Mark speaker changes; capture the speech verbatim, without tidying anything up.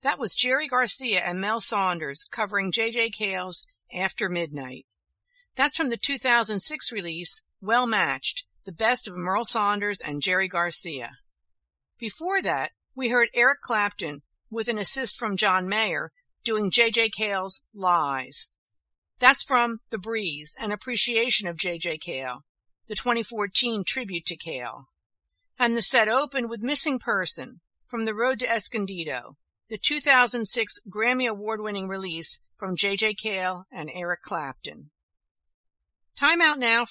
Speaker 1: That was Jerry Garcia and Mel Saunders covering J J. Cale's After Midnight. That's from the two thousand six release, Well Matched, the best of Merle Saunders and Jerry Garcia. Before that, we heard Eric Clapton, with an assist from John Mayer, doing J J. Cale's Lies. That's from The Breeze, an appreciation of J J. Cale, the twenty fourteen tribute to Cale. And the set opened with Missing Person, from The Road to Escondido, the two thousand six Grammy Award-winning release from J J. Cale and Eric Clapton. Time out now